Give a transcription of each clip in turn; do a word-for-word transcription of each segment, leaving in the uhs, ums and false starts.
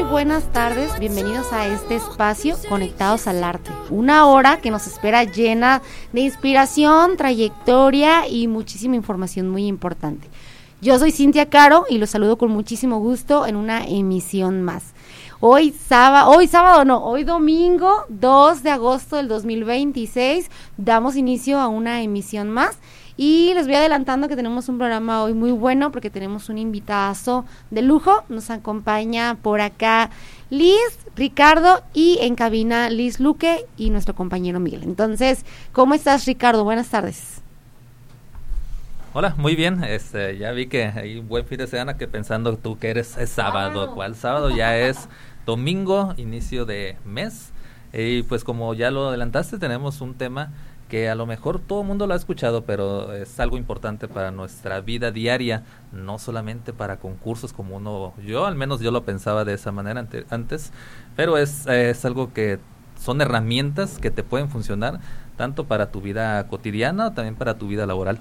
buenas tardes, bienvenidos a este espacio Conectados al Arte, una hora que nos espera llena de inspiración, trayectoria y muchísima información muy importante. Yo soy Cintia Caro y los saludo con muchísimo gusto en una emisión más. Hoy sábado, hoy sábado no, hoy domingo dos de agosto del dos mil veintiséis damos inicio a una emisión más. Y les voy adelantando que tenemos un programa hoy muy bueno porque tenemos un invitadazo de lujo. Nos acompaña por acá Liz, Ricardo y en cabina Liz Luque y nuestro compañero Miguel. Entonces, ¿cómo estás, Ricardo? Buenas tardes. Hola, muy bien. Este, ya vi que hay un buen fin de semana, que pensando tú que eres es sábado. Wow. ¿Cuál sábado? Ya es domingo, inicio de mes. Y pues como ya lo adelantaste, tenemos un tema que a lo mejor todo el mundo lo ha escuchado, pero es algo importante para nuestra vida diaria, no solamente para concursos como uno, yo al menos yo lo pensaba de esa manera ante, antes, pero es, es algo que son herramientas que te pueden funcionar tanto para tu vida cotidiana o también para tu vida laboral.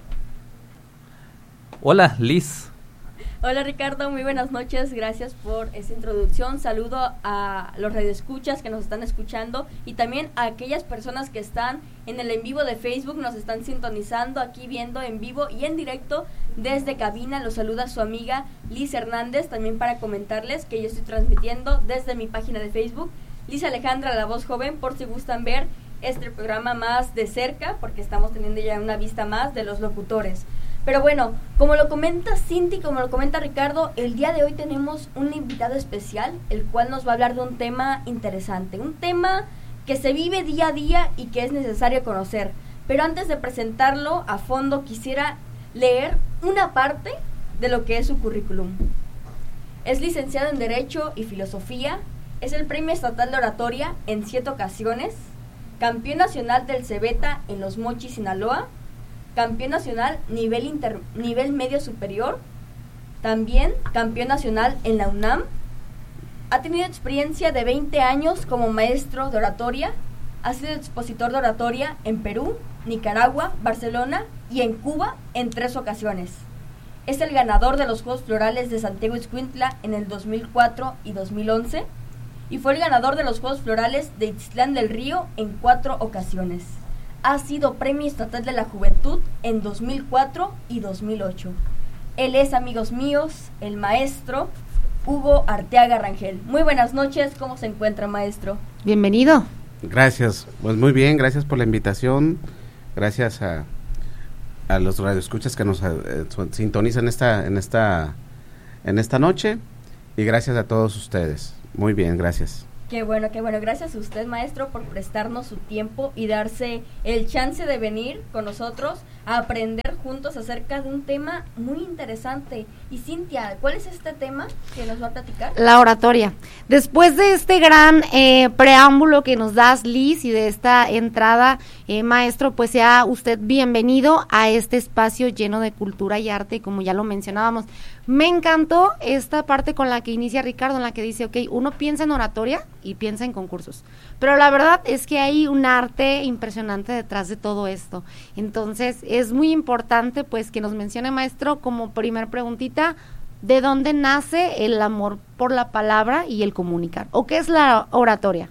Hola, Liz. Hola, Ricardo, muy buenas noches, gracias por esta introducción. Saludo a los radioescuchas que nos están escuchando y también a aquellas personas que están en el en vivo de Facebook, nos están sintonizando aquí viendo en vivo y en directo desde cabina. Los saluda su amiga Liz Hernández, también para comentarles que yo estoy transmitiendo desde mi página de Facebook, Liz Alejandra, la voz joven, por si gustan ver este programa más de cerca, porque estamos teniendo ya una vista más de los locutores. Pero bueno, como lo comenta Cinti, como lo comenta Ricardo, el día de hoy tenemos un invitado especial, el cual nos va a hablar de un tema interesante, un tema que se vive día a día y que es necesario conocer. Pero antes de presentarlo a fondo, quisiera leer una parte de lo que es su currículum. Es licenciado en Derecho y Filosofía, es el Premio Estatal de Oratoria en siete ocasiones, campeón nacional del Cebeta en Los Mochis, Sinaloa, campeón nacional nivel inter, nivel medio superior, también campeón nacional en la UNAM. Ha tenido experiencia de veinte años como maestro de oratoria, ha sido expositor de oratoria en Perú, Nicaragua, Barcelona y en Cuba en tres ocasiones. Es el ganador de los Juegos Florales de Santiago Ixcuintla en el dos mil cuatro y dos mil once y fue el ganador de los Juegos Florales de Ixtlán del Río en cuatro ocasiones. Ha sido Premio Estatal de la Juventud en dos mil cuatro y dos mil ocho. Él es, amigos míos, el maestro Hugo Arteaga Rangel. Muy buenas noches, ¿cómo se encuentra, maestro? Bienvenido. Gracias, pues muy bien, gracias por la invitación, gracias a, a los radioescuchas que nos eh, sintonizan esta, en, esta, en esta noche y gracias a todos ustedes. Muy bien, gracias. Qué bueno, qué bueno. Gracias a usted, maestro, por prestarnos su tiempo y darse el chance de venir con nosotros a aprender juntos acerca de un tema muy interesante. Y Cintia, ¿cuál es este tema que nos va a platicar? La oratoria. Después de este gran eh, preámbulo que nos das, Liz, y de esta entrada, eh, maestro, pues sea usted bienvenido a este espacio lleno de cultura y arte, como ya lo mencionábamos. Me encantó esta parte con la que inicia Ricardo, en la que dice, ok, uno piensa en oratoria y piensa en concursos, pero la verdad es que hay un arte impresionante detrás de todo esto. Entonces es muy importante pues que nos mencione, maestro, como primer preguntita, ¿de dónde nace el amor por la palabra y el comunicar? ¿O qué es la oratoria?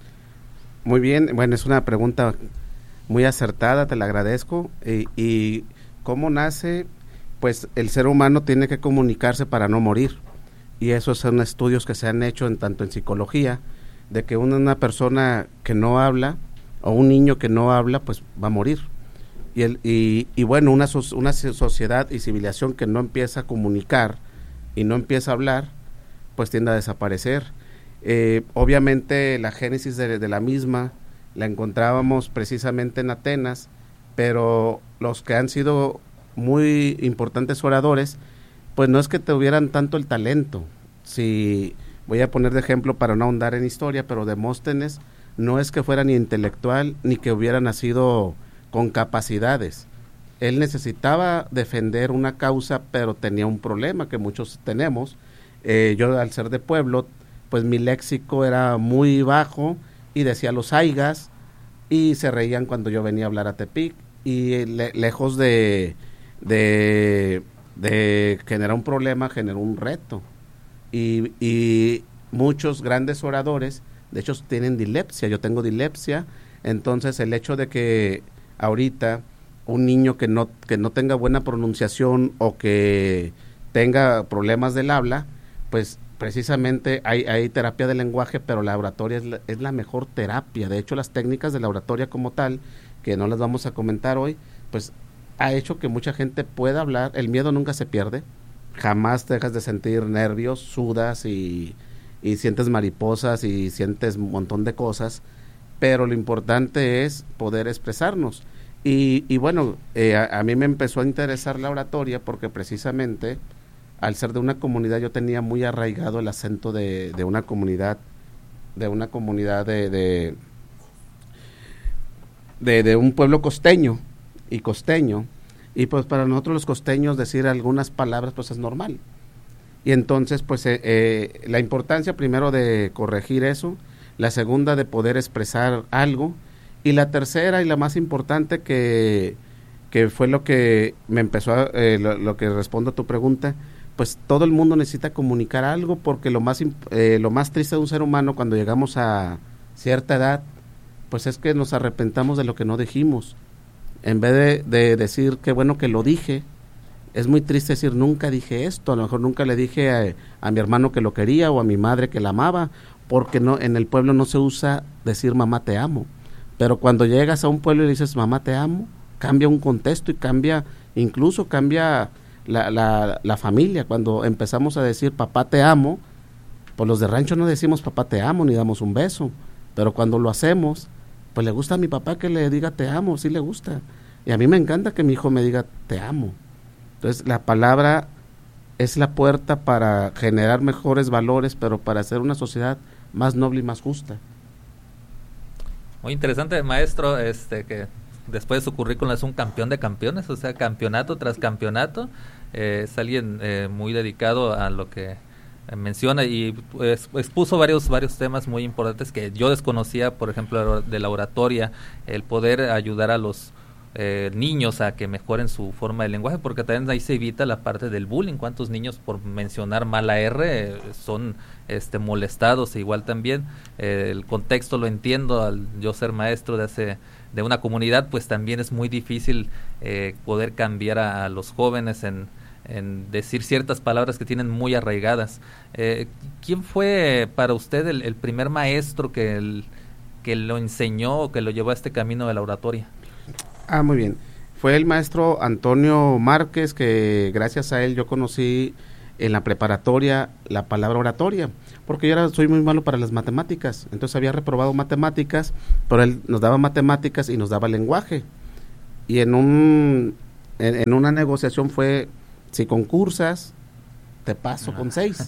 Muy bien, bueno, es una pregunta muy acertada, te la agradezco. Y, y ¿cómo nace? Pues el ser humano tiene que comunicarse para no morir, y esos son estudios que se han hecho en tanto en psicología, de que una, una persona que no habla, o un niño que no habla, pues va a morir, y, el, y, y bueno, una, so, una sociedad y civilización que no empieza a comunicar, y no empieza a hablar, pues tiende a desaparecer. Eh, obviamente la génesis de, de la misma, la encontrábamos precisamente en Atenas, pero los que han sido muy importantes oradores, pues no es que tuvieran tanto el talento. Si voy a poner de ejemplo para no ahondar en historia, pero Demóstenes no es que fuera ni intelectual ni que hubiera nacido con capacidades. Él necesitaba defender una causa, pero tenía un problema que muchos tenemos. Eh, yo, al ser de pueblo, pues mi léxico era muy bajo y decía los aigas y se reían cuando yo venía a hablar a Tepic, y le, lejos de de, de generar un problema, generó un reto. Y, y muchos grandes oradores, de hecho tienen dilepsia, yo tengo dilepsia, entonces el hecho de que ahorita un niño que no, que no tenga buena pronunciación o que tenga problemas del habla, pues precisamente hay, hay terapia del lenguaje, pero la oratoria es la, es la mejor terapia. De hecho, las técnicas de la oratoria como tal, que no las vamos a comentar hoy, pues ha hecho que mucha gente pueda hablar. El miedo nunca se pierde, jamás dejas de sentir nervios, sudas y, y sientes mariposas y sientes un montón de cosas, pero lo importante es poder expresarnos. Y, y bueno, eh, a, a mí me empezó a interesar la oratoria porque precisamente al ser de una comunidad yo tenía muy arraigado el acento de, de una comunidad, de una comunidad de de, de de un pueblo costeño y costeño, y pues para nosotros los costeños decir algunas palabras pues es normal. Y entonces pues eh, eh, la importancia primero de corregir eso, la segunda de poder expresar algo, y la tercera y la más importante que, que fue lo que me empezó a, eh, lo, lo que respondo a tu pregunta, pues todo el mundo necesita comunicar algo, porque lo más eh, lo más triste de un ser humano cuando llegamos a cierta edad, pues es que nos arrepentamos de lo que no dijimos. En vez de, de decir qué bueno que lo dije, es muy triste decir nunca dije esto, a lo mejor nunca le dije a, a mi hermano que lo quería o a mi madre que la amaba, porque no en el pueblo no se usa decir mamá te amo, pero cuando llegas a un pueblo y dices mamá te amo, cambia un contexto y cambia, incluso cambia La, la, la familia. Cuando empezamos a decir papá te amo, pues los de rancho no decimos papá te amo ni damos un beso, pero cuando lo hacemos, pues le gusta a mi papá que le diga te amo, sí le gusta, y a mí me encanta que mi hijo me diga te amo. Entonces la palabra es la puerta para generar mejores valores, pero para hacer una sociedad más noble y más justa. Muy interesante, maestro, este que después de su currículum es un campeón de campeones, o sea, campeonato tras campeonato, eh, es alguien eh, muy dedicado a lo que eh, menciona y pues, expuso varios varios temas muy importantes que yo desconocía, por ejemplo, de la oratoria, el poder ayudar a los eh, niños a que mejoren su forma de lenguaje, porque también ahí se evita la parte del bullying. ¿Cuántos niños por mencionar mal la R eh, son este molestados? E igual también eh, el contexto lo entiendo, al yo ser maestro de hace de una comunidad, pues también es muy difícil eh, poder cambiar a, a los jóvenes en, en decir ciertas palabras que tienen muy arraigadas. Eh, ¿Quién fue para usted el, el primer maestro que, el, que lo enseñó o que lo llevó a este camino de la oratoria? Ah, muy bien. Fue el maestro Antonio Márquez, que gracias a él yo conocí en la preparatoria la palabra oratoria, porque yo era, soy muy malo para las matemáticas, entonces había reprobado matemáticas, pero él nos daba matemáticas y nos daba lenguaje, y en un en, en una negociación fue, si concursas, te paso no. con seis.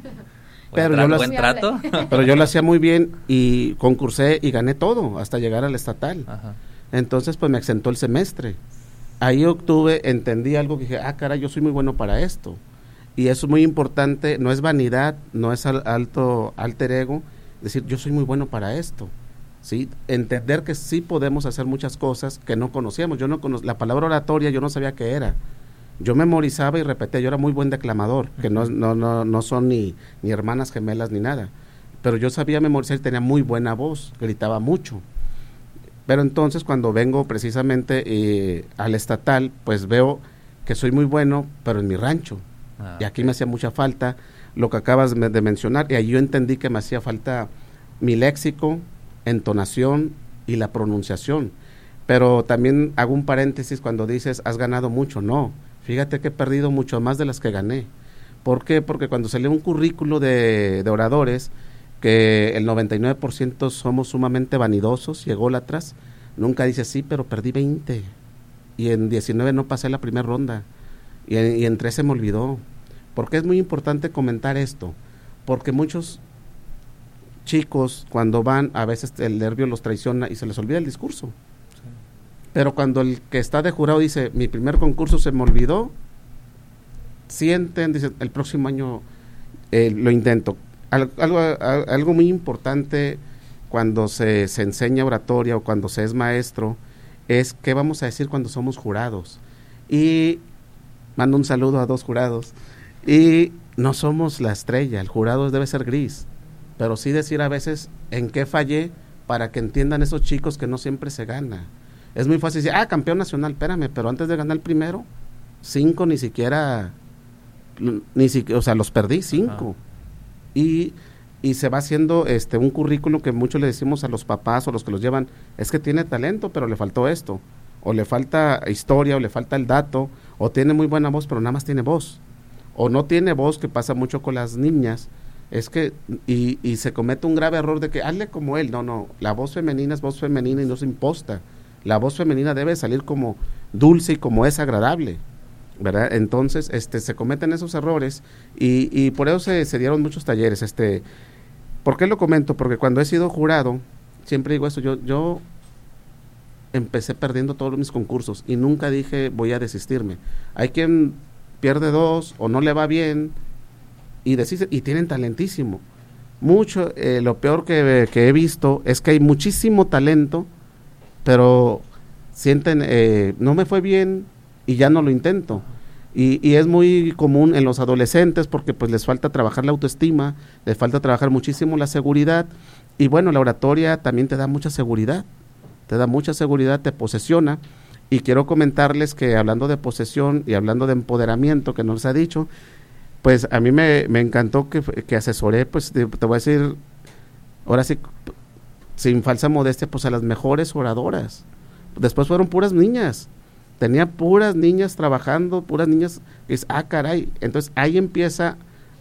pero, trato, yo buen trato. pero yo lo hacía muy bien y concursé y gané todo, hasta llegar al estatal. Ajá. Entonces pues me exentó el semestre. Ahí obtuve, entendí algo que dije, ah, caray, yo soy muy bueno para esto. Y eso es muy importante, no es vanidad, no es al, alto alter ego, decir yo soy muy bueno para esto, ¿sí? Entender que sí podemos hacer muchas cosas que no conocíamos. Yo no cono- la palabra oratoria yo no sabía qué era. Yo memorizaba y repetía, yo era muy buen declamador, que no, no, no, no son ni, ni hermanas gemelas ni nada, pero yo sabía memorizar y tenía muy buena voz, gritaba mucho. Pero entonces cuando vengo precisamente eh, al estatal, pues veo que soy muy bueno, pero en mi rancho. Ah, y aquí okay. me hacía mucha falta lo que acabas de mencionar, y ahí yo entendí que me hacía falta mi léxico, entonación y la pronunciación. Pero también hago un paréntesis cuando dices, has ganado mucho. No, fíjate que he perdido mucho más de las que gané. ¿Por qué? Porque cuando salió un currículo de, de oradores, que el noventa y nueve por ciento somos sumamente vanidosos y ególatras, nunca dices, sí, pero perdí veinte, y en diecinueve no pasé la primera ronda, y en, y en trece me olvidó. ¿Por qué es muy importante comentar esto? Porque muchos chicos cuando van, a veces el nervio los traiciona y se les olvida el discurso. Sí. Pero cuando el que está de jurado dice, mi primer concurso se me olvidó, sienten, dicen, el próximo año eh, lo intento. Algo, algo, algo muy importante cuando se, se enseña oratoria o cuando se es maestro es qué vamos a decir cuando somos jurados. Y mando un saludo a dos jurados. Y no somos la estrella, el jurado debe ser gris. pero sí decir a veces en qué fallé para que entiendan esos chicos que no siempre se gana. Es muy fácil decir, ah, campeón nacional, espérame, pero antes de ganar el primero, cinco ni siquiera, ni siquiera, o sea, los perdí, cinco. Y, y se va haciendo este un currículum que muchos le decimos a los papás o los que los llevan, es que tiene talento, pero le faltó esto, o le falta historia, o le falta el dato, o tiene muy buena voz, pero nada más tiene voz, o no tiene voz, que pasa mucho con las niñas, es que, y, y se comete un grave error de que hazle como él, no, no, la voz femenina es voz femenina y no se imposta, la voz femenina debe salir como dulce y como es agradable, ¿verdad? Entonces, este, se cometen esos errores y, y por eso se, se dieron muchos talleres, este, ¿por qué lo comento? Porque cuando he sido jurado, siempre digo eso, yo, yo empecé perdiendo todos mis concursos y nunca dije voy a desistirme. Hay quien pierde dos o no le va bien y desiste, y tienen talentísimo. Mucho, eh, lo peor que, que he visto es que hay muchísimo talento, pero sienten, eh, no me fue bien y ya no lo intento. Y, y es muy común en los adolescentes porque pues les falta trabajar la autoestima, les falta trabajar muchísimo la seguridad, y bueno, la oratoria también te da mucha seguridad, te da mucha seguridad, te posesiona, y quiero comentarles que hablando de posesión y hablando de empoderamiento que nos ha dicho, pues a mí me, me encantó que, que asesoré, pues te, te voy a decir, ahora sí, sin falsa modestia, pues a las mejores oradoras. Después fueron puras niñas, tenía puras niñas trabajando, puras niñas, es, ah caray, entonces ahí empieza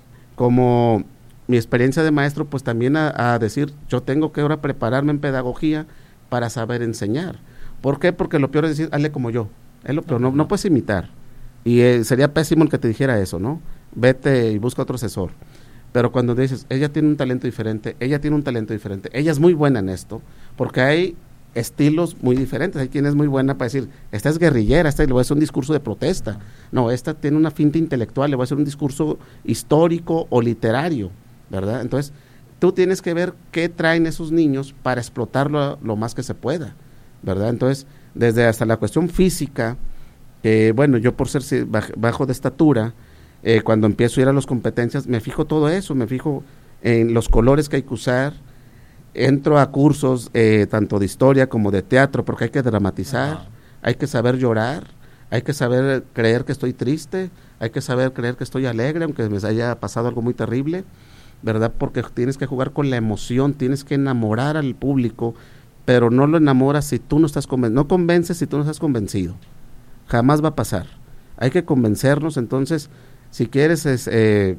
como mi experiencia de maestro, pues también a, a decir, yo tengo que ahora prepararme en pedagogía para saber enseñar. ¿Por qué? Porque lo peor es decir, hazle como yo, es lo peor, no, no puedes imitar, y eh, sería pésimo el que te dijera eso, ¿no? Vete y busca otro asesor. Pero cuando dices, ella tiene un talento diferente, ella tiene un talento diferente, ella es muy buena en esto, porque hay estilos muy diferentes, hay quien es muy buena para decir, esta es guerrillera, esta le voy a hacer un discurso de protesta, no, esta tiene una finta intelectual, le voy a hacer un discurso histórico o literario, ¿verdad? Entonces, tú tienes que ver qué traen esos niños para explotarlo lo más que se pueda, ¿verdad? Entonces, desde hasta la cuestión física, eh, bueno, yo por ser bajo de estatura, eh, cuando empiezo a ir a las competencias, me fijo todo eso, me fijo en los colores que hay que usar, entro a cursos eh, tanto de historia como de teatro, porque hay que dramatizar, uh-huh. hay que saber llorar, hay que saber creer que estoy triste, hay que saber creer que estoy alegre, aunque me haya pasado algo muy terrible, ¿verdad? Porque tienes que jugar con la emoción, tienes que enamorar al público, pero no lo enamoras si tú no estás convencido, no convences si tú no estás convencido, jamás va a pasar, hay que convencernos. Entonces, si quieres, es, eh,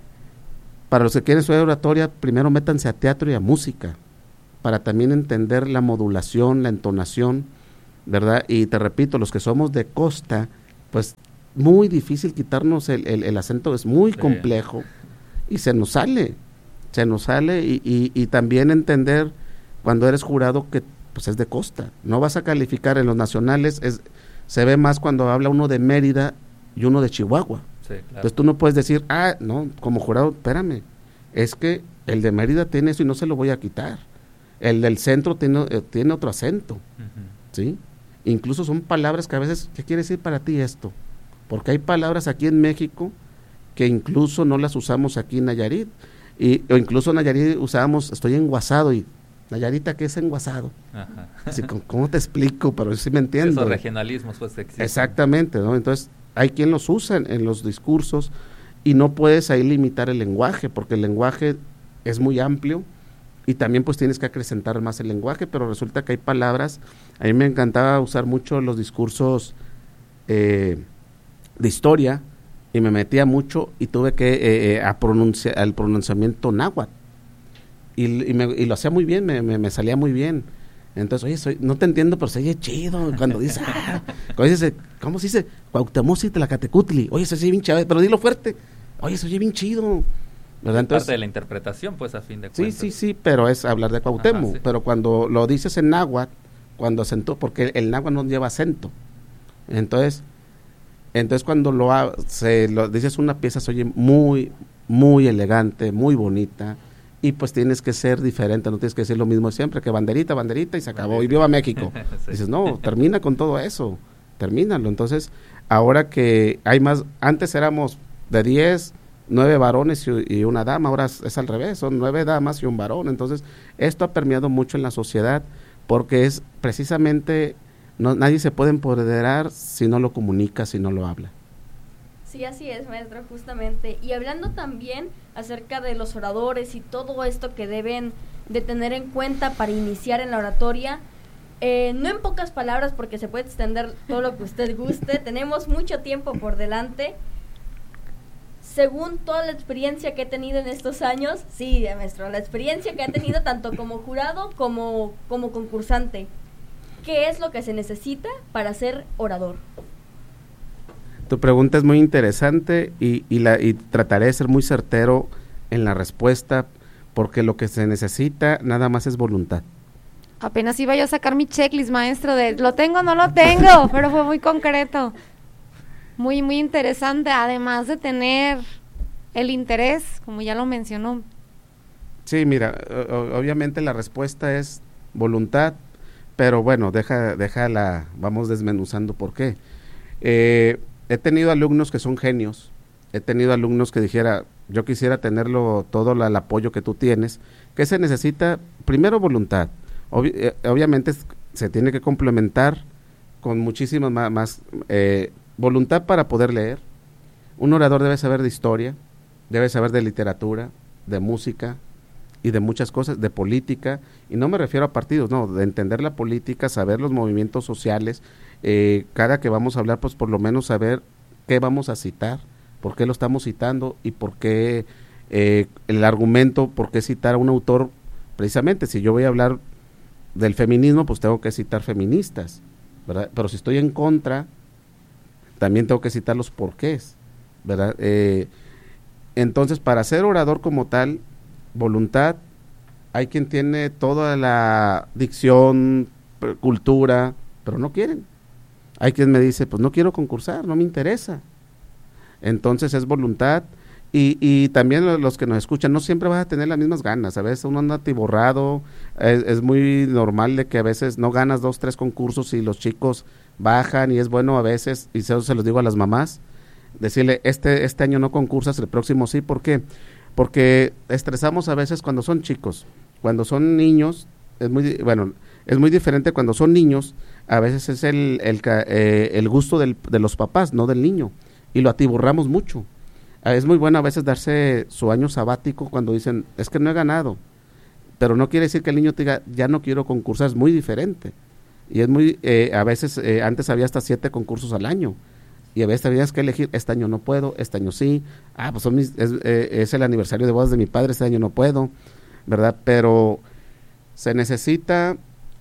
para los que quieren estudiar oratoria, primero métanse a teatro y a música, para también entender la modulación, la entonación, ¿verdad? Y te repito, los que somos de costa, pues muy difícil quitarnos el, el, el acento, es muy sí. complejo, y se nos sale, se nos sale, y, y, y también entender cuando eres jurado que pues es de costa, no vas a calificar en los nacionales, es, se ve más cuando habla uno de Mérida y uno de Chihuahua. Sí, claro. Entonces tú no puedes decir, ah, no, como jurado, espérame, es que el de Mérida tiene eso y no se lo voy a quitar. El del centro tiene, eh, tiene otro acento, uh-huh. ¿sí? Incluso son palabras que a veces, ¿qué quiere decir para ti esto? Porque hay palabras aquí en México que incluso no las usamos aquí en Nayarit, y, o incluso en Nayarit usábamos, estoy enguasado, y Nayarita, ¿qué es enguasado? Ajá. Así, ¿cómo te explico? Pero sí me entiendo. Esos regionalismos pues existen. Exactamente, ¿no? Entonces, hay quien los usa en, en los discursos, y no puedes ahí limitar el lenguaje, porque el lenguaje es muy amplio, y también pues tienes que acrecentar más el lenguaje, pero resulta que hay palabras, a mí me encantaba usar mucho los discursos eh, de historia, y me metía mucho, y tuve que, eh, eh, a pronunciar, al pronunciamiento náhuatl, y, y, me, y lo hacía muy bien, me, me, me salía muy bien. Entonces, oye, soy, no te entiendo, pero se oye chido cuando dices, ah, cuando dices, ¿cómo se dice? Cuauhtémoc Tlacatecutli, oye, se oye bien chido, pero dilo fuerte, oye, se oye bien chido, ¿verdad? Entonces, parte de la interpretación, pues, a fin de cuentas. Sí, sí, sí, pero es hablar de Cuauhtémoc, sí. Pero cuando lo dices en náhuatl, cuando acentó, porque el náhuatl no lleva acento, entonces, entonces cuando lo, se, lo dices una pieza, se oye muy, muy elegante, muy bonita, y pues tienes que ser diferente, no tienes que decir lo mismo siempre, que banderita, banderita, y se acabó, y viva México. Sí. Dices, no, termina con todo eso, termínalo. Entonces, ahora que hay más, antes éramos de diez, nueve varones y, y una dama, ahora es, es al revés, son nueve damas y un varón. Entonces, esto ha permeado mucho en la sociedad porque es precisamente, no, nadie se puede empoderar si no lo comunica, si no lo habla. Sí, así es, maestro, justamente. Y hablando también acerca de los oradores y todo esto que deben de tener en cuenta para iniciar en la oratoria, eh, no en pocas palabras porque se puede extender todo lo que usted guste, tenemos mucho tiempo por delante. Según toda la experiencia que he tenido en estos años, sí, maestro, la experiencia que ha tenido tanto como jurado como, como concursante, ¿qué es lo que se necesita para ser orador? Tu pregunta es muy interesante y, y, la, y trataré de ser muy certero en la respuesta, porque lo que se necesita nada más es voluntad. Apenas iba yo a sacar mi checklist, maestro, de lo tengo o no lo tengo, pero fue muy concreto. Muy, muy interesante, además de tener el interés, como ya lo mencionó. Sí, mira, o, obviamente la respuesta es voluntad, pero bueno, deja, déjala, vamos desmenuzando por qué. Eh, he tenido alumnos que son genios, he tenido alumnos que dijera, yo quisiera tenerlo todo la, el apoyo que tú tienes. ¿Qué se necesita? Primero voluntad. Obvi eh, obviamente se tiene que complementar con muchísimas más, más eh, voluntad para poder leer. Un orador debe saber de historia, debe saber de literatura, de música y de muchas cosas, de política, y no me refiero a partidos, no, de entender la política, saber los movimientos sociales, eh, cada que vamos a hablar, pues por lo menos saber qué vamos a citar, por qué lo estamos citando y por qué eh, el argumento, por qué citar a un autor. Precisamente, si yo voy a hablar del feminismo, pues tengo que citar feministas, ¿verdad? Pero si estoy en contra, también tengo que citar los porqués, ¿verdad? Eh, entonces, para ser orador como tal, voluntad, hay quien tiene toda la dicción, cultura, pero no quieren. Hay quien me dice, pues no quiero concursar, no me interesa. Entonces es voluntad, y, y también los que nos escuchan, no siempre vas a tener las mismas ganas, a veces uno anda atiborrado, es, es muy normal de que a veces no ganas dos, tres concursos y los chicos bajan, y es bueno a veces, y eso se los digo a las mamás, decirle, este, este año no concursas, el próximo sí. ¿Por qué? Porque estresamos a veces cuando son chicos, cuando son niños, es muy, bueno, es muy diferente cuando son niños, a veces es el, el, eh, el gusto del, de los papás, no del niño, y lo atiborramos mucho. Es muy bueno a veces darse su año sabático cuando dicen, es que no he ganado, pero no quiere decir que el niño te diga, ya no quiero concursar, es muy diferente. Y es muy, eh, a veces, eh, antes había hasta siete concursos al año, y a veces tenías que elegir, este año no puedo, este año sí, ah, pues son mis, es, eh, es el aniversario de bodas de mi padre, este año no puedo, ¿verdad? Pero se necesita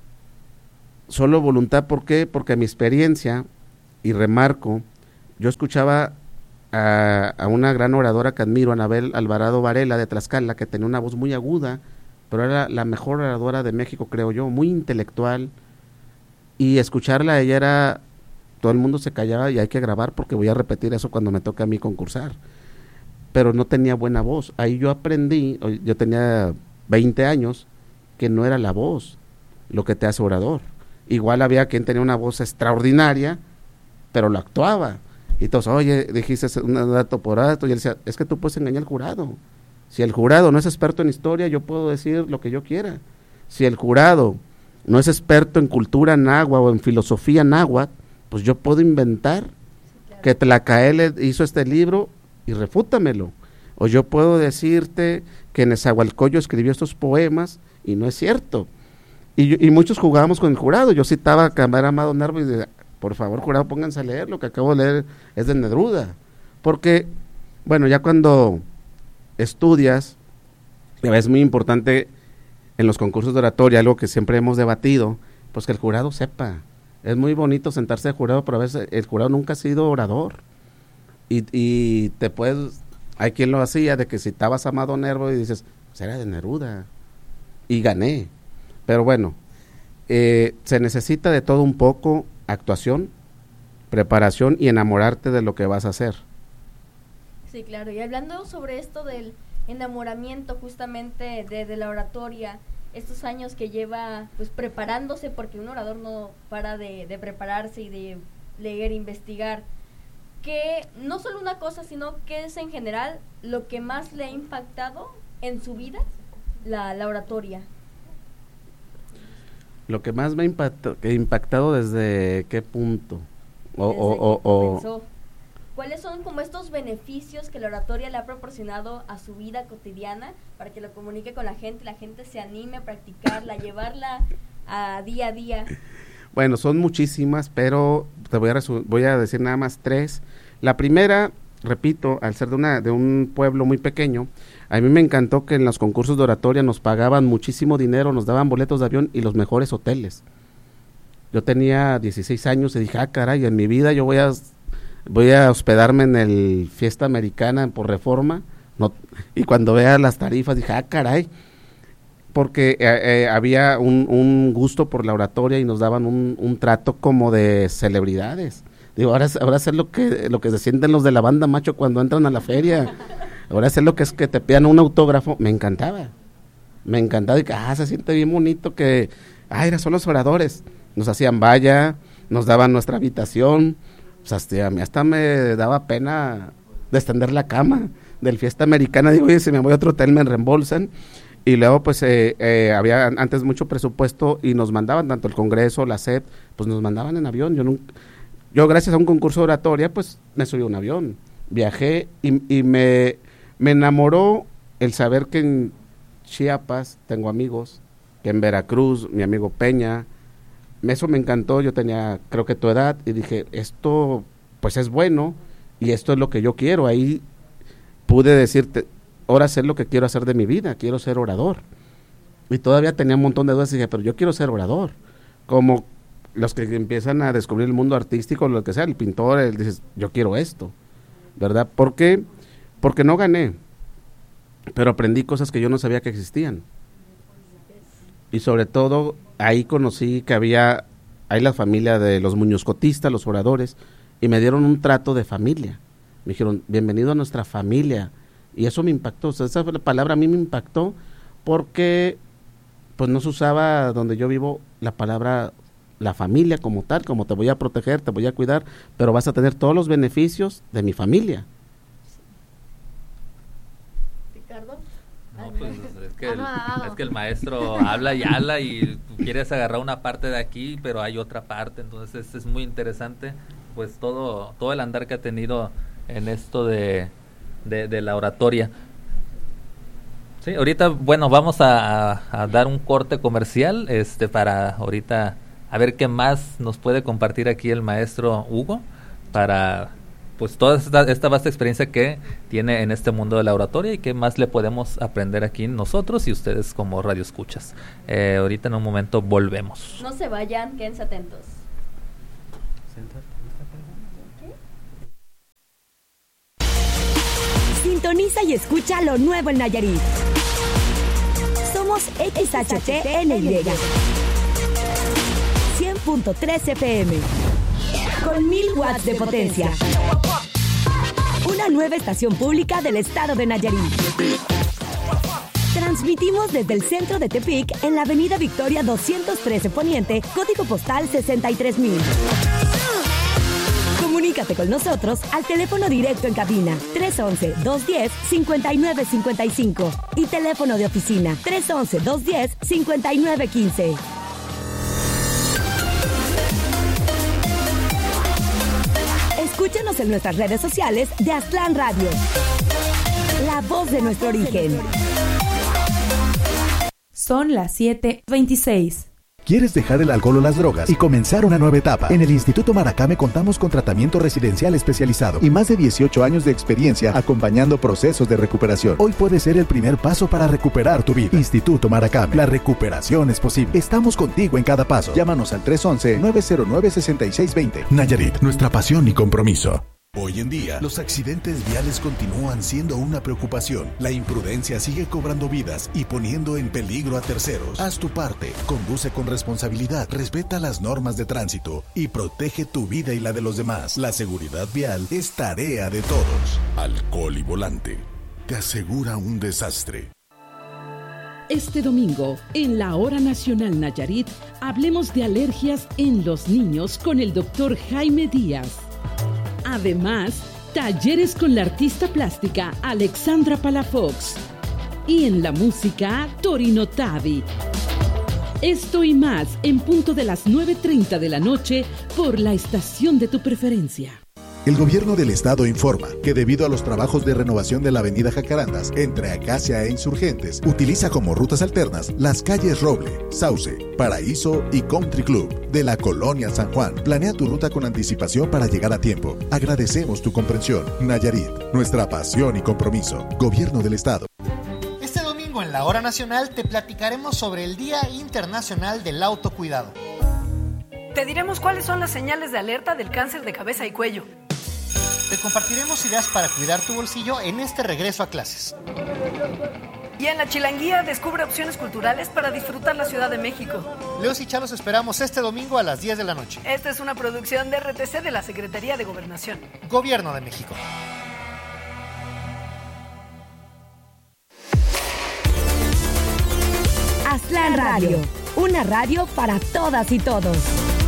solo voluntad. ¿Por qué? Porque mi experiencia, y remarco, yo escuchaba a, a una gran oradora que admiro, Anabel Alvarado Varela de Tlaxcala, que tenía una voz muy aguda, pero era la mejor oradora de México, creo yo, muy intelectual, y escucharla a ella era, todo el mundo se callaba y hay que grabar porque voy a repetir eso cuando me toque a mí concursar, pero no tenía buena voz. Ahí yo aprendí, yo tenía veinte años, que no era la voz lo que te hace orador. Igual había quien tenía una voz extraordinaria, pero lo actuaba. Y todos, oye, dijiste un dato por dato, y él decía, es que tú puedes engañar al jurado. Si el jurado no es experto en historia, yo puedo decir lo que yo quiera. Si el jurado no es experto en cultura náhuatl o en filosofía náhuatl, pues yo puedo inventar, sí, claro, que Tlacaele hizo este libro y refútamelo. O yo puedo decirte que Nezahualcóyotl escribió estos poemas y no es cierto. Y, yo, y muchos jugábamos con el jurado. Yo citaba a Cámara Amado Nervo y decía, por favor, jurado, pónganse a leer, lo que acabo de leer es de Neruda. Porque, bueno, ya cuando estudias, es muy importante en los concursos de oratoria, algo que siempre hemos debatido, pues que el jurado sepa. Es muy bonito sentarse de jurado, pero a veces el jurado nunca ha sido orador. Y, y te puedes, hay quien lo hacía, de que citabas a Amado Nervo y dices, pues era de Neruda. Y gané. Pero bueno, eh, se necesita de todo un poco, actuación, preparación y enamorarte de lo que vas a hacer. Sí, claro. Y hablando sobre esto del enamoramiento justamente de, de la oratoria, estos años que lleva pues preparándose, porque un orador no para de, de prepararse y de leer, investigar, que no solo una cosa, sino que es en general lo que más le ha impactado en su vida, la, la oratoria. Lo que más me ha impactado, impactado desde qué punto o, Desde o, que o, o comenzó. ¿Cuáles son como estos beneficios que la oratoria le ha proporcionado a su vida cotidiana para que lo comunique con la gente, la gente se anime a practicarla, a llevarla a día a día? Bueno, son muchísimas, pero te voy a resu- voy a decir nada más tres. La primera, repito, al ser de una de un pueblo muy pequeño, a mí me encantó que en los concursos de oratoria nos pagaban muchísimo dinero, nos daban boletos de avión y los mejores hoteles. Yo tenía dieciséis años y dije, ah, caray, en mi vida yo voy a voy a hospedarme en el Fiesta Americana por Reforma, no, y cuando vea las tarifas dije, ah, caray, porque eh, eh, había un, un gusto por la oratoria y nos daban un, un trato como de celebridades. Digo, ahora, ahora hacer lo que, lo que se sienten los de la banda macho cuando entran a la feria, ahora hacer lo que es que te pidan un autógrafo, me encantaba, me encantaba, y que, ah, se siente bien bonito que, ah, era, son los oradores, nos hacían valla, nos daban nuestra habitación. O sea, hasta, a mí hasta me daba pena de extender la cama del Fiesta Americana. Digo, oye, si me voy a otro hotel me reembolsan. Y luego, pues, eh, eh, había antes mucho presupuesto y nos mandaban, tanto el Congreso, la S E P, pues nos mandaban en avión. Yo nunca, yo gracias a un concurso de oratoria, pues, me subí a un avión. Viajé y, y me, me enamoró el saber que en Chiapas tengo amigos, que en Veracruz, mi amigo Peña. Eso me encantó, yo tenía creo que tu edad y dije, esto pues es bueno y esto es lo que yo quiero. Ahí pude decirte, ahora sé lo que quiero hacer de mi vida, quiero ser orador. Y todavía tenía un montón de dudas y dije, pero yo quiero ser orador. Como los que empiezan a descubrir el mundo artístico, lo que sea, el pintor, él dices, yo quiero esto, ¿verdad? ¿Por qué? Porque no gané, pero aprendí cosas que yo no sabía que existían. Y sobre todo, ahí conocí que había, ahí la familia de los muñozcotistas, los oradores, y me dieron un trato de familia. Me dijeron, bienvenido a nuestra familia. Y eso me impactó, o sea, esa palabra a mí me impactó porque pues no se usaba donde yo vivo la palabra, la familia como tal, como te voy a proteger, te voy a cuidar, pero vas a tener todos los beneficios de mi familia. Ricardo. No, pues es que, el, es que el maestro habla y habla y tú quieres agarrar una parte de aquí, pero hay otra parte, entonces es, es muy interesante, pues todo todo el andar que ha tenido en esto de, de, de la oratoria. Sí, ahorita, bueno, vamos a, a, a dar un corte comercial, este, para ahorita a ver qué más nos puede compartir aquí el maestro Hugo, para pues toda esta, esta vasta experiencia que tiene en este mundo de la oratoria y qué más le podemos aprender aquí nosotros y ustedes como radioescuchas. Eh, ahorita en un momento volvemos. No se vayan, quédense atentos. Sintoniza y escucha lo nuevo en Nayarit. Somos X H T N Y cien punto tres F M con mil watts de potencia. Una nueva estación pública del estado de Nayarit. Transmitimos desde el centro de Tepic en la avenida Victoria doscientos trece Poniente, código postal sesenta y tres mil. Comunícate con nosotros al teléfono directo en cabina tres once, dos diez, cincuenta y nueve cincuenta y cinco y teléfono de oficina tres once, dos diez, cincuenta y nueve quince. Escúchanos en nuestras redes sociales de Aztlán Radio. La voz de nuestro origen. Son las siete veintiséis. ¿Quieres dejar el alcohol o las drogas y comenzar una nueva etapa? En el Instituto Maracame contamos con tratamiento residencial especializado y más de dieciocho años de experiencia acompañando procesos de recuperación. Hoy puede ser el primer paso para recuperar tu vida. Instituto Maracame, la recuperación es posible. Estamos contigo en cada paso. Llámanos al tres once, nueve cero nueve, seis seis dos cero. Nayarit, nuestra pasión y compromiso. Hoy en día, los accidentes viales continúan siendo una preocupación. La imprudencia sigue cobrando vidas y poniendo en peligro a terceros. Haz tu parte, conduce con responsabilidad, respeta las normas de tránsito y protege tu vida y la de los demás. La seguridad vial es tarea de todos. Alcohol y volante te asegura un desastre. Este domingo, en la Hora Nacional Nayarit, hablemos de alergias en los niños con el doctor Jaime Díaz. Además, talleres con la artista plástica Alexandra Palafox. Y en la música, Torino Tavi. Esto y más en punto de las nueve treinta de la noche por la estación de tu preferencia. El gobierno del estado informa que debido a los trabajos de renovación de la avenida Jacarandas entre Acacia e Insurgentes, utiliza como rutas alternas las calles Roble, Sauce, Paraíso y Country Club de la Colonia San Juan. Planea tu ruta con anticipación para llegar a tiempo. Agradecemos tu comprensión. Nayarit, nuestra pasión y compromiso. Gobierno del estado. Este domingo en la Hora Nacional te platicaremos sobre el Día Internacional del Autocuidado. Te diremos cuáles son las señales de alerta del cáncer de cabeza y cuello. Te compartiremos ideas para cuidar tu bolsillo en este regreso a clases. Y en la Chilanguía descubre opciones culturales para disfrutar la Ciudad de México. Leos y Chalos esperamos este domingo a las diez de la noche. Esta es una producción de R T C de la Secretaría de Gobernación. Gobierno de México. Aztlán Radio, una radio para todas y todos.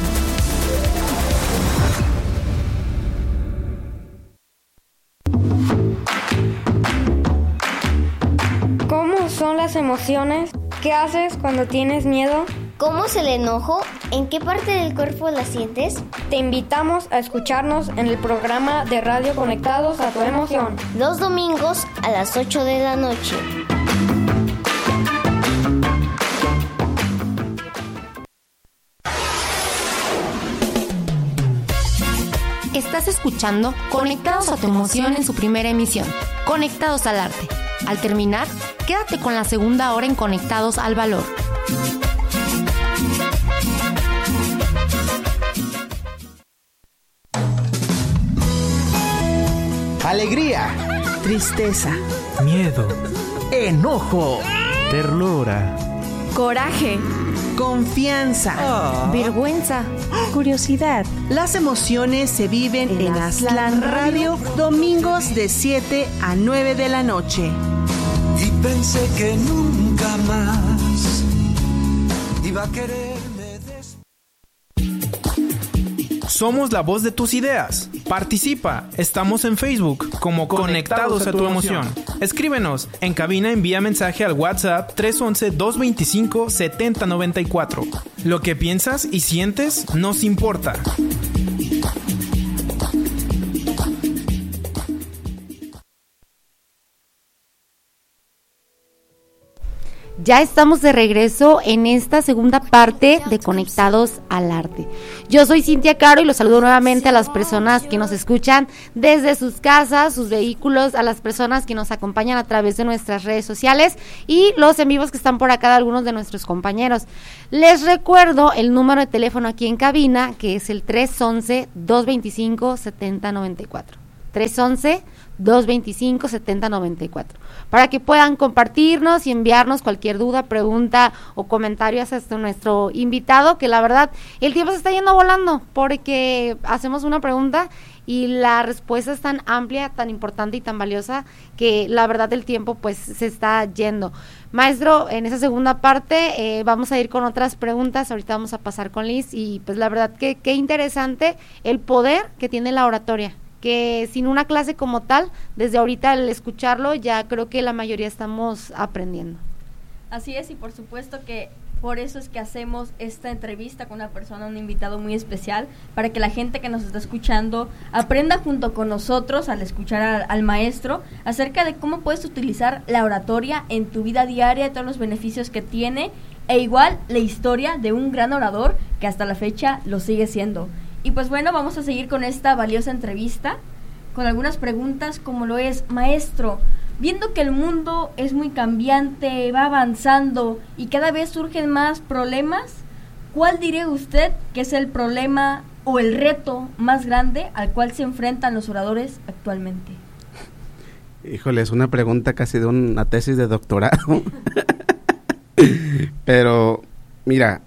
¿Cómo son las emociones? ¿Qué haces cuando tienes miedo? ¿Cómo es el enojo? ¿En qué parte del cuerpo la sientes? Te invitamos a escucharnos en el programa de radio Conectados a tu Emoción. Los domingos a las ocho de la noche. Estás escuchando Conectados a tu Emoción en su primera emisión, Conectados al Arte. Al terminar, quédate con la segunda hora en Conectados al Valor. Alegría, tristeza, miedo, enojo, ternura, coraje, confianza, oh. vergüenza, curiosidad. Las emociones se viven en, en Aztlán Radio, domingos de siete a nueve de la noche. Y pensé que nunca más iba a quererme des... Somos la voz de tus ideas. Participa. Estamos en Facebook como Conectados, Conectados a tu emoción. emoción. Escríbenos. En cabina envía mensaje al WhatsApp tres once, dos veinticinco, setenta noventa y cuatro. Lo que piensas y sientes nos importa. Ya estamos de regreso en esta segunda parte de Conectados al Arte. Yo soy Cintia Caro y los saludo nuevamente a las personas que nos escuchan desde sus casas, sus vehículos, a las personas que nos acompañan a través de nuestras redes sociales y los en vivos que están por acá de algunos de nuestros compañeros. Les recuerdo el número de teléfono aquí en cabina, que es el tres once, dos veinticinco, setenta noventa y cuatro. tres once, dos veinticinco, setenta noventa y cuatro, para que puedan compartirnos y enviarnos cualquier duda, pregunta o comentario hacia nuestro invitado, que la verdad el tiempo se está yendo volando, porque hacemos una pregunta y la respuesta es tan amplia, tan importante y tan valiosa, que la verdad el tiempo pues se está yendo. Maestro, en esa segunda parte eh, vamos a ir con otras preguntas, ahorita vamos a pasar con Liz, y pues la verdad que qué interesante el poder que tiene la oratoria, que sin una clase como tal, desde ahorita al escucharlo ya creo que la mayoría estamos aprendiendo. Así es, y por supuesto que por eso es que hacemos esta entrevista con una persona, un invitado muy especial, para que la gente que nos está escuchando aprenda junto con nosotros al escuchar al, al maestro acerca de cómo puedes utilizar la oratoria en tu vida diaria, todos los beneficios que tiene, e igual la historia de un gran orador que hasta la fecha lo sigue siendo. Y pues bueno, vamos a seguir con esta valiosa entrevista, con algunas preguntas como lo es, maestro, viendo que el mundo es muy cambiante, va avanzando y cada vez surgen más problemas, ¿cuál diría usted que es el problema o el reto más grande al cual se enfrentan los oradores actualmente? Híjole, es una pregunta casi de una tesis de doctorado. Pero, mira,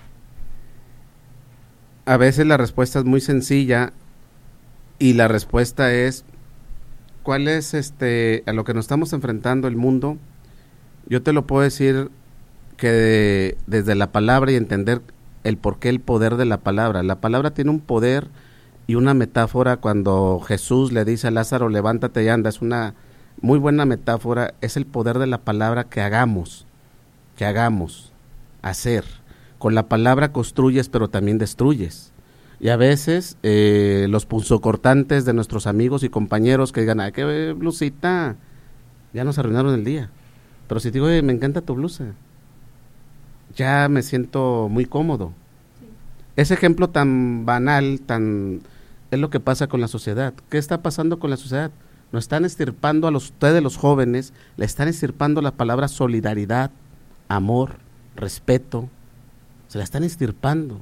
a veces la respuesta es muy sencilla y la respuesta es, ¿cuál es este a lo que nos estamos enfrentando el mundo? Yo te lo puedo decir que de, desde la palabra y entender el por qué el poder de la palabra. La palabra tiene un poder y una metáfora cuando Jesús le dice a Lázaro, levántate y anda, es una muy buena metáfora, es el poder de la palabra que hagamos, que hagamos, hacer. Con la palabra construyes, pero también destruyes. Y a veces eh, los punzocortantes de nuestros amigos y compañeros que digan, ay, qué blusita, ya nos arruinaron el día. Pero si te digo, me encanta tu blusa, ya me siento muy cómodo. Sí. Ese ejemplo tan banal, tan es lo que pasa con la sociedad. ¿Qué está pasando con la sociedad? Nos están estirpando a los, ustedes los jóvenes, le están estirpando la palabra solidaridad, amor, respeto, se la están estirpando.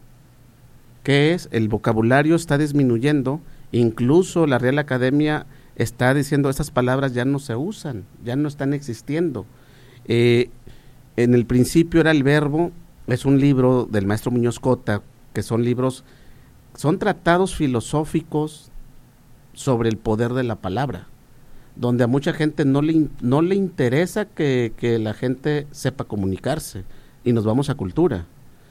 ¿Qué es? El vocabulario está disminuyendo, incluso la Real Academia está diciendo esas palabras ya no se usan, ya no están existiendo. Eh, en el principio era el verbo, es un libro del maestro Muñoz Cota, que son libros, son tratados filosóficos sobre el poder de la palabra, donde a mucha gente no le, no le interesa que, que la gente sepa comunicarse, y nos vamos a cultura.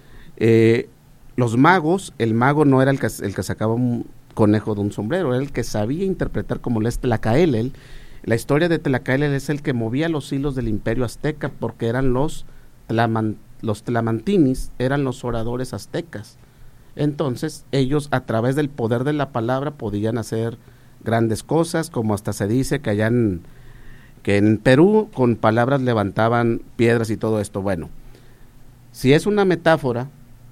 Eh, los magos, el mago no era el que, el que sacaba un conejo de un sombrero, era el que sabía interpretar, como el Tlacaelel. La historia de Tlacaelel es el que movía los hilos del imperio azteca, porque eran los, tlaman, los tlamantinis, eran los oradores aztecas. Entonces ellos, a través del poder de la palabra, podían hacer grandes cosas, como hasta se dice que allá en, que en Perú con palabras levantaban piedras y todo esto. Bueno, si es una metáfora,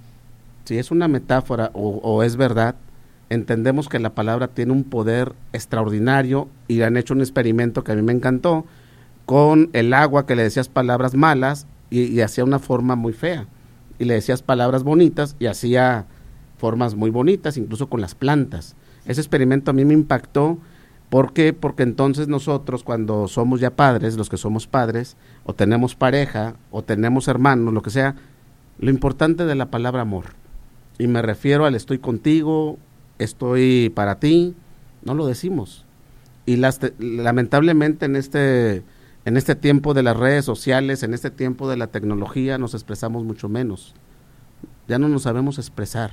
si es una metáfora o, o es verdad, entendemos que la palabra tiene un poder extraordinario, y han hecho un experimento que a mí me encantó, con el agua, que le decías palabras malas y, y hacía una forma muy fea, y le decías palabras bonitas y hacía formas muy bonitas, incluso con las plantas. Ese experimento a mí me impactó. ¿Por qué? Porque entonces nosotros, cuando somos ya padres, los que somos padres, o tenemos pareja, o tenemos hermanos, lo que sea, lo importante de la palabra amor, y me refiero al estoy contigo, estoy para ti, no lo decimos. Y las, lamentablemente en este, en este tiempo de las redes sociales, en este tiempo de la tecnología, nos expresamos mucho menos. Ya no nos sabemos expresar.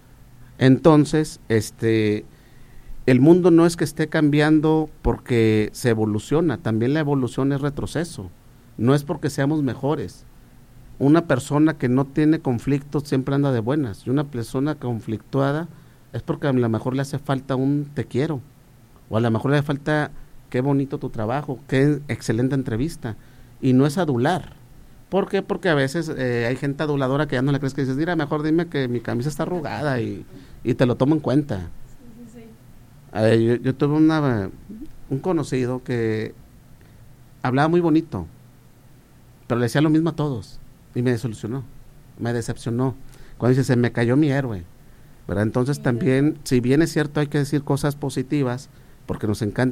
Entonces, este, el mundo no es que esté cambiando porque se evoluciona, también la evolución es retroceso. No es porque seamos mejores. Una persona que no tiene conflictos siempre anda de buenas, y una persona conflictuada es porque a lo mejor le hace falta un te quiero, o a lo mejor le hace falta qué bonito tu trabajo, qué excelente entrevista, y no es adular. ¿Por qué? Porque a veces eh, hay gente aduladora que ya no le crees, que dices, mira, mejor dime que mi camisa está arrugada, y, y te lo tomo en cuenta. Sí, sí, sí. Eh, yo, yo tuve una, un conocido que hablaba muy bonito, pero le decía lo mismo a todos, y me desilusionó, me decepcionó, cuando dice, se me cayó mi héroe, ¿verdad? Entonces también, si bien es cierto, hay que decir cosas positivas, porque nos encanta